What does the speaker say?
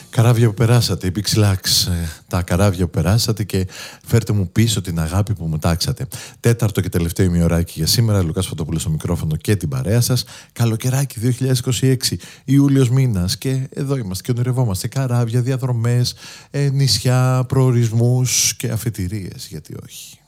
Καράβια που περάσατε, η Pixelax, τα καράβια που περάσατε και φέρτε μου πίσω την αγάπη που μου τάξατε. Τέταρτο και τελευταίο ημιωράκι για σήμερα, Λουκάς Φωτοπούλος στο μικρόφωνο και την παρέα σας. Καλοκαιράκι 2026, Ιούλιος μήνας και εδώ είμαστε και ονειρευόμαστε καράβια, διαδρομές, νησιά, προορισμούς και αφετηρίες, γιατί όχι.